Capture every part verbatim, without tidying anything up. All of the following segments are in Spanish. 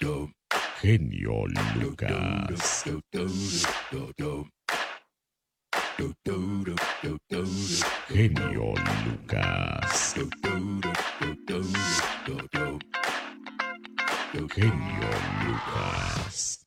Genio Lucas. Genio Lucas. Genio Lucas.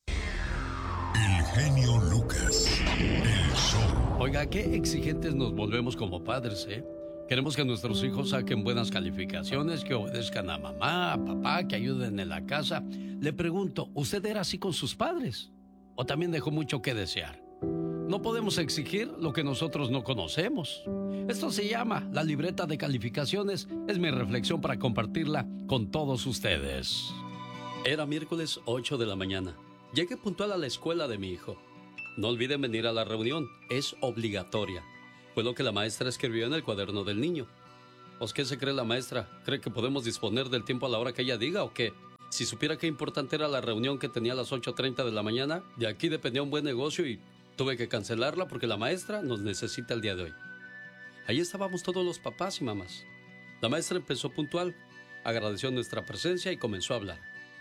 El genio Lucas. El show. Oiga, qué exigentes nos volvemos como padres, ¿eh? Queremos que nuestros hijos saquen buenas calificaciones, que obedezcan a mamá, a papá, que ayuden en la casa. Le pregunto, ¿usted era así con sus padres? ¿O también dejó mucho que desear? No podemos exigir lo que nosotros no conocemos. Esto se llama la libreta de calificaciones. Es mi reflexión para compartirla con todos ustedes. Era miércoles ocho de la mañana. Llegué puntual a la escuela de mi hijo. No olviden venir a la reunión, es obligatoria. Fue lo que la maestra escribió en el cuaderno del niño. ¿Pues qué se cree la maestra? ¿Cree que podemos disponer del tiempo a la hora que ella diga o qué? Si supiera qué importante era la reunión que tenía a las ocho treinta de la mañana, de aquí dependía un buen negocio y tuve que cancelarla porque la maestra nos necesita el día de hoy. Ahí estábamos todos los papás y mamás. La maestra empezó puntual, agradeció nuestra presencia y comenzó a hablar.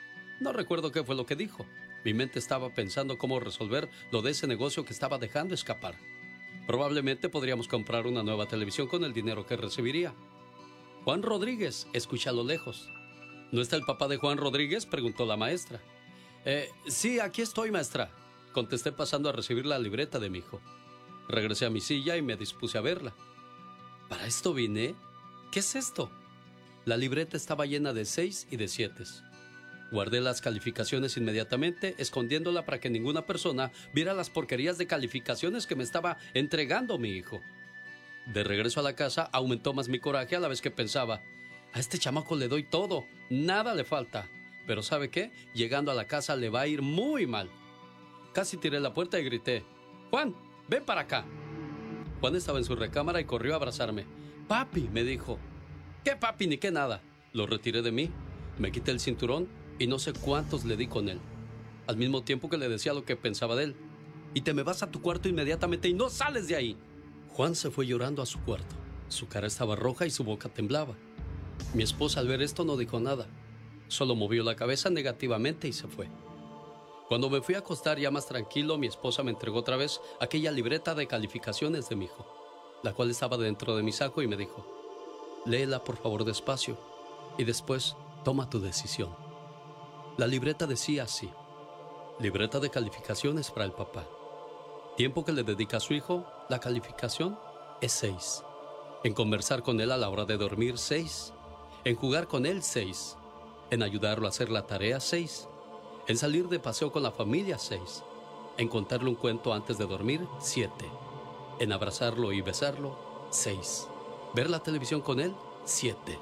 No recuerdo qué fue lo que dijo. Mi mente estaba pensando cómo resolver lo de ese negocio que estaba dejando escapar. Probablemente podríamos comprar una nueva televisión con el dinero que recibiría. Juan Rodríguez, escuché a lo lejos. ¿No está el papá de Juan Rodríguez?, preguntó la maestra. Eh, sí, aquí estoy, maestra, contesté pasando a recibir la libreta de mi hijo. Regresé a mi silla y me dispuse a verla. ¿Para esto vine? ¿Qué es esto? La libreta estaba llena de seis y de siete. Guardé las calificaciones inmediatamente, escondiéndola para que ninguna persona viera las porquerías de calificaciones que me estaba entregando mi hijo. De regreso a la casa, aumentó más mi coraje a la vez que pensaba, a este chamaco le doy todo, nada le falta. Pero ¿sabe qué? Llegando a la casa le va a ir muy mal. Casi tiré la puerta y grité, Juan, ven para acá. Juan estaba en su recámara y corrió a abrazarme. Papi, me dijo. ¿Qué papi ni qué nada? Lo retiré de mí, me quité el cinturón y no sé cuántos le di con él, al mismo tiempo que le decía lo que pensaba de él. Y te me vas a tu cuarto inmediatamente y no sales de ahí. Juan se fue llorando a su cuarto. Su cara estaba roja y su boca temblaba. Mi esposa al ver esto no dijo nada, solo movió la cabeza negativamente y se fue. Cuando me fui a acostar ya más tranquilo, mi esposa me entregó otra vez aquella libreta de calificaciones de mi hijo, la cual estaba dentro de mi saco y me dijo, léela por favor despacio y después toma tu decisión. La libreta decía así, libreta de calificaciones para el papá. Tiempo que le dedica a su hijo, la calificación es seis. En conversar con él a la hora de dormir, seis. En jugar con él, seis. En ayudarlo a hacer la tarea, seis. En salir de paseo con la familia, seis. En contarle un cuento antes de dormir, siete. En abrazarlo y besarlo, seis. Ver la televisión con él, siete.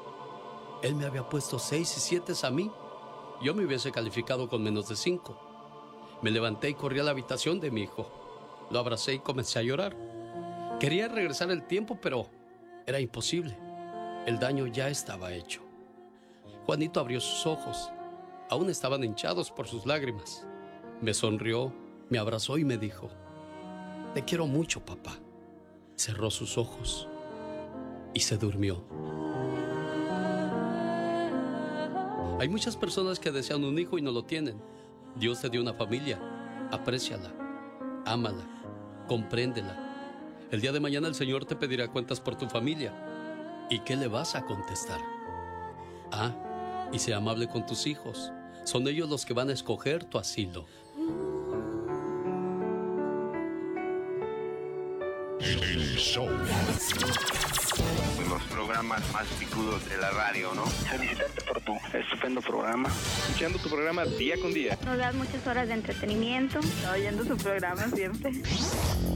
Él me había puesto seis y siete a mí. Yo me hubiese calificado con menos de cinco. Me levanté y corrí a la habitación de mi hijo. Lo abracé y comencé a llorar. Quería regresar el tiempo, pero era imposible. El daño ya estaba hecho. Juanito abrió sus ojos. Aún estaban hinchados por sus lágrimas. Me sonrió, me abrazó y me dijo, te quiero mucho, papá. Cerró sus ojos y se durmió. Hay muchas personas que desean un hijo y no lo tienen. Dios te dio una familia. Apréciala, ámala, compréndela. El día de mañana el Señor te pedirá cuentas por tu familia. ¿Y qué le vas a contestar? Ah, y sé amable con tus hijos. Son ellos los que van a escoger tu asilo. El show. Los programas más picudos de la radio, ¿no? Felicitarte por tu estupendo programa. Escuchando tu programa día con día. Nos das muchas horas de entretenimiento. Oyendo tu programa siempre.